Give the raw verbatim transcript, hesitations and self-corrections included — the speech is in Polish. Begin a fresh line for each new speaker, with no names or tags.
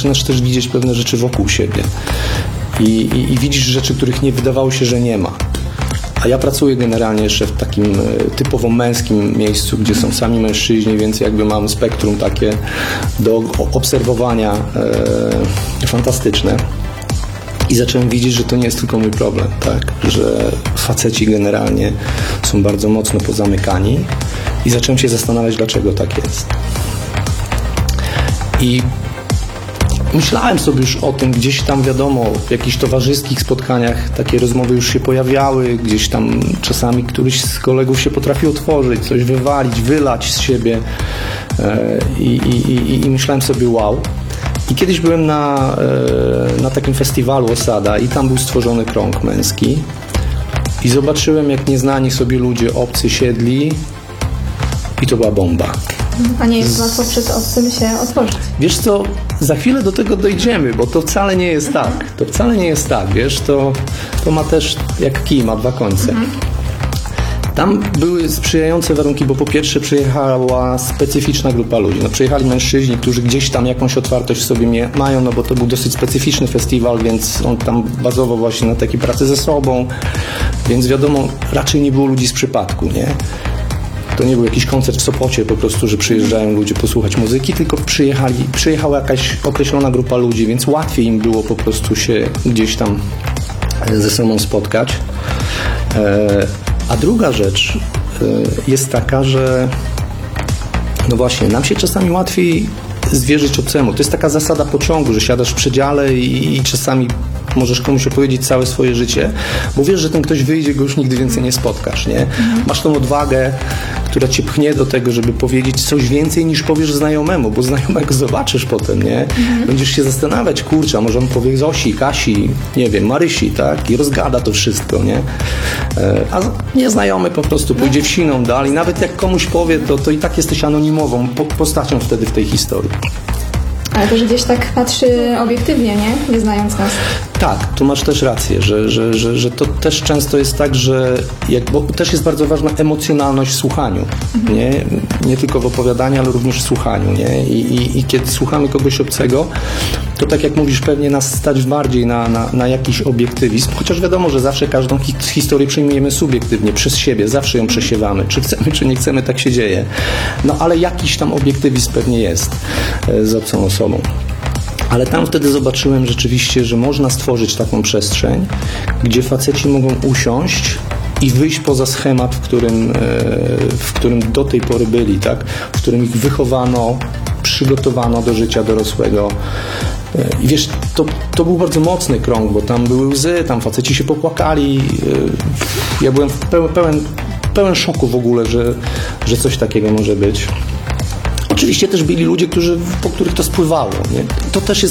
zaczynasz też widzieć pewne rzeczy wokół siebie i, i, i widzisz rzeczy, których nie wydawało się, że nie ma. A ja pracuję generalnie jeszcze w takim typowo męskim miejscu, gdzie są sami mężczyźni, więc jakby mam spektrum takie do obserwowania e, fantastyczne. I zacząłem widzieć, że to nie jest tylko mój problem, tak? Że faceci generalnie są bardzo mocno pozamykani i zacząłem się zastanawiać, dlaczego tak jest. I myślałem sobie już o tym, gdzieś tam wiadomo, w jakichś towarzyskich spotkaniach takie rozmowy już się pojawiały, gdzieś tam czasami któryś z kolegów się potrafił otworzyć, coś wywalić, wylać z siebie i, i, i, i myślałem sobie wow. I kiedyś byłem na, na takim festiwalu Osada i tam był stworzony krąg męski i zobaczyłem, jak nieznani sobie ludzie obcy siedli i to była bomba.
A nie jest łatwo przed obcym się otworzyć.
Wiesz co, za chwilę do tego dojdziemy, bo to wcale nie jest tak. To wcale nie jest tak, wiesz, to, to ma też, jak kij, ma dwa końce. Mhm. Tam były sprzyjające warunki, bo po pierwsze przyjechała specyficzna grupa ludzi. No, przyjechali mężczyźni, którzy gdzieś tam jakąś otwartość w sobie mają, no bo to był dosyć specyficzny festiwal, więc on tam bazował właśnie na takiej pracy ze sobą, więc wiadomo, raczej nie było ludzi z przypadku, nie? To nie był jakiś koncert w Sopocie po prostu, że przyjeżdżają ludzie posłuchać muzyki, tylko przyjechali, przyjechała jakaś określona grupa ludzi, więc łatwiej im było po prostu się gdzieś tam ze sobą spotkać. A druga rzecz jest taka, że no właśnie, nam się czasami łatwiej zwierzyć obcemu. To jest taka zasada pociągu, że siadasz w przedziale i, i czasami możesz komuś opowiedzieć całe swoje życie, bo wiesz, że ten ktoś wyjdzie, go już nigdy więcej nie spotkasz, nie? Masz tą odwagę, która cię pchnie do tego, żeby powiedzieć coś więcej niż powiesz znajomemu, bo znajomego zobaczysz potem, nie? Mhm. Będziesz się zastanawiać, kurczę, a może on powie Zosi, Kasi, nie wiem, Marysi, tak? I rozgada to wszystko, nie? A nieznajomy po prostu pójdzie wsiną dalej. Nawet jak komuś powie, to, to i tak jesteś anonimową postacią wtedy w tej historii.
Ale też gdzieś tak patrzy obiektywnie, nie? Nie znając nas.
Tak, tu masz też rację, że, że, że, że to też często jest tak, że jak, bo też jest bardzo ważna emocjonalność w słuchaniu, mhm. nie? Nie tylko w opowiadaniu, ale również w słuchaniu, nie? I, i, i kiedy słuchamy kogoś obcego, to tak jak mówisz, pewnie nas stać bardziej na, na, na jakiś obiektywizm, chociaż wiadomo, że zawsze każdą hi- historię przyjmujemy subiektywnie, przez siebie, zawsze ją przesiewamy, czy chcemy, czy nie chcemy, tak się dzieje. No ale jakiś tam obiektywizm pewnie jest e, z obcą osobą. Ale tam wtedy zobaczyłem rzeczywiście, że można stworzyć taką przestrzeń, gdzie faceci mogą usiąść i wyjść poza schemat, w którym, w którym do tej pory byli, tak? W którym ich wychowano, przygotowano do życia dorosłego. I wiesz, to, to był bardzo mocny krąg, bo tam były łzy, tam faceci się popłakali. Ja byłem pełen, pełen, pełen szoku w ogóle, że, że coś takiego może być. Oczywiście też byli ludzie, którzy, po których to spływało. Nie? To też jest